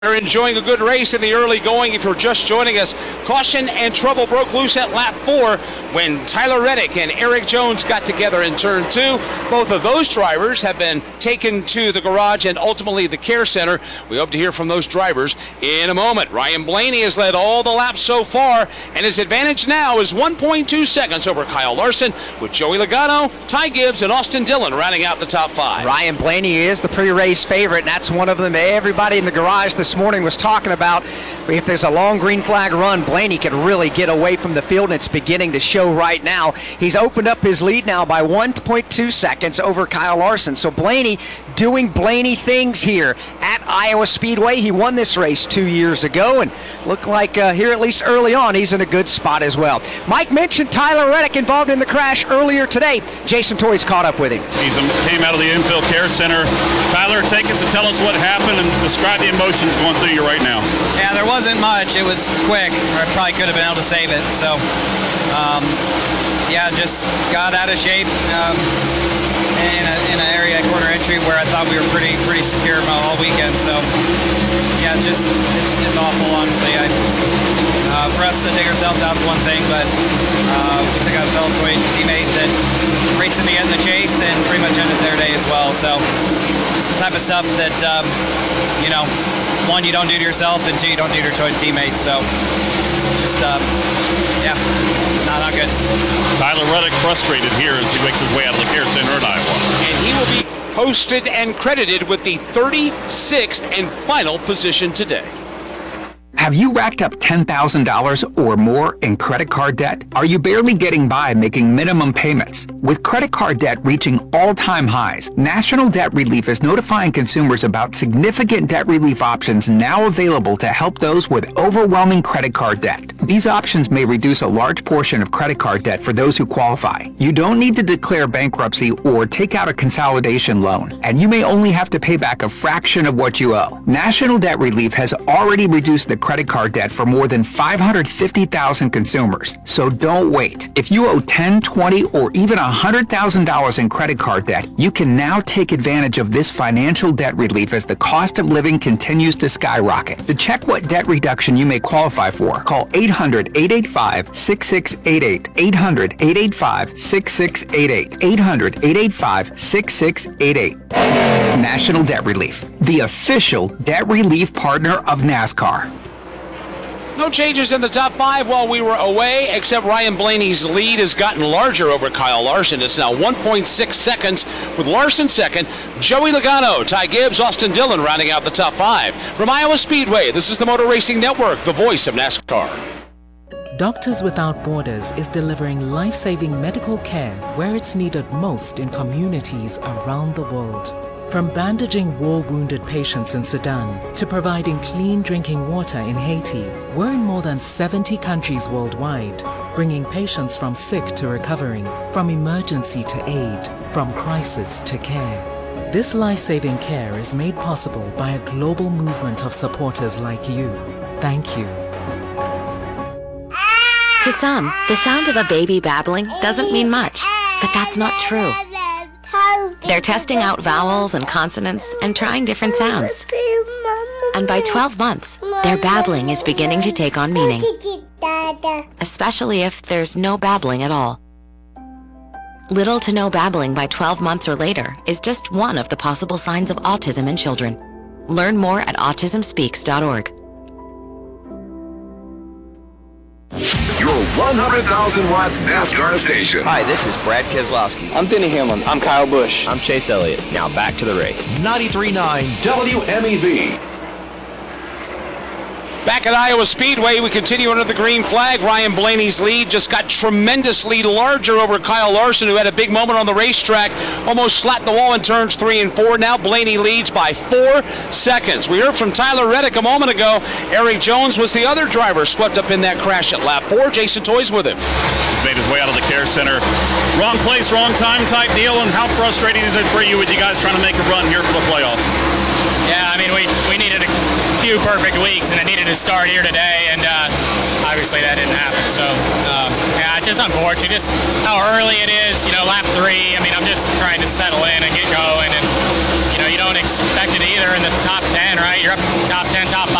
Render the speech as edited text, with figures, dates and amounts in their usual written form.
Are enjoying a good race in the early going. If you're just joining us, caution and trouble broke loose at lap 4 when Tyler Reddick and Eric Jones got together in turn 2. Both of those drivers have been taken to the garage and ultimately the care center. We hope to hear from those drivers in a moment. Ryan Blaney has led all the laps so far, and his advantage now is 1.2 seconds over Kyle Larson, with Joey Logano, Ty Gibbs, and Austin Dillon rounding out the top 5. Ryan Blaney is the pre-race favorite, and that's one of them everybody in the garage this morning was talking about. If there's a long green flag run, Blaney could really get away from the field, and it's beginning to show right now. He's opened up his lead now by 1.2 seconds over Kyle Larson. So Blaney doing Blaney things here at Iowa Speedway. He won this race 2 years ago, and looked like here, at least early on, he's in a good spot as well. Mike mentioned Tyler Reddick involved in the crash earlier today. Jason Toy's caught up with him. He came out of the infield care center. Tyler, take us and tell us what happened and describe the emotions going through you right now. Yeah, there wasn't much. It was quick. I probably could have been able to save it. So, yeah, just got out of shape in an area at corner entry where I thought we were pretty secure all weekend. So, yeah, just it's awful, honestly. For us to take ourselves out is one thing, but we took out a fellow toy teammate that racing to get in the chase and pretty much ended their day as well. So, just the type of stuff that one, you don't do to yourself, and two, you don't do to your toy teammates. So, just yeah, not good. Tyler Reddick frustrated here as he makes his way out of the care center in Iowa. And he will be posted and credited with the 36th and final position today. Have you racked up $10,000 or more in credit card debt? Are you barely getting by making minimum payments? With credit card debt reaching all-time highs, National Debt Relief is notifying consumers about significant debt relief options now available to help those with overwhelming credit card debt. These options may reduce a large portion of credit card debt for those who qualify. You don't need to declare bankruptcy or take out a consolidation loan, and you may only have to pay back a fraction of what you owe. National Debt Relief has already reduced the credit card debt for more than 550,000 consumers. So don't wait. If you owe $10, $20, or even $100,000 in credit card debt, you can now take advantage of this financial debt relief as the cost of living continues to skyrocket. To check what debt reduction you may qualify for, call 800-885-6688. 800-885-6688. 800-885-6688. National Debt Relief, the official debt relief partner of NASCAR. No changes in the top 5 while we were away, except Ryan Blaney's lead has gotten larger over Kyle Larson. It's now 1.6 seconds, with Larson second, Joey Logano, Ty Gibbs, Austin Dillon rounding out the top 5. From Iowa Speedway, this is the Motor Racing Network, the voice of NASCAR. Doctors Without Borders is delivering life-saving medical care where it's needed most in communities around the world. From bandaging war-wounded patients in Sudan to providing clean drinking water in Haiti, we're in more than 70 countries worldwide, bringing patients from sick to recovering, from emergency to aid, from crisis to care. This life-saving care is made possible by a global movement of supporters like you. Thank you. To some, the sound of a baby babbling doesn't mean much, but that's not true. They're testing out vowels and consonants and trying different sounds. And by 12 months, their babbling is beginning to take on meaning, especially if there's no babbling at all. Little to no babbling by 12 months or later is just one of the possible signs of autism in children. Learn more at autismspeaks.org. Your 100,000-watt NASCAR station. Hi, this is Brad Keselowski. I'm Denny Hamlin. I'm Kyle Busch. I'm Chase Elliott. Now back to the race. 93.9 WMEV. Back at Iowa Speedway, we continue under the green flag. Ryan Blaney's lead just got tremendously larger over Kyle Larson, who had a big moment on the racetrack, almost slapped the wall in turns 3 and 4. Now Blaney leads by 4 seconds. We heard from Tyler Reddick a moment ago. Eric Jones was the other driver swept up in that crash at lap 4. Jason Toy's with him. Made his way out of the care center. Wrong place, wrong time type deal, and how frustrating is it for you with you guys trying to make a run here for the playoffs? Yeah, I mean, we needed a few perfect weeks, and it needed to start here today, and obviously that didn't happen. So, yeah, it's just unfortunate. Just how early it is, lap 3. I mean, I'm just trying to settle in and get going, and, you don't expect it either in the top 10, right? You're up top 10, top